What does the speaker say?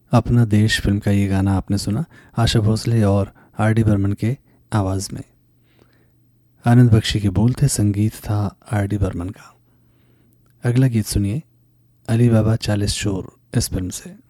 अपना देश फिल्म का ये गाना आपने सुना आशा भोसले और आर डी बर्मन के आवाज़ में। आनंद बख्शी के बोल थे, संगीत था आर डी बर्मन का। अगला गीत सुनिए, अली बाबा 40 चोर इस फिल्म से।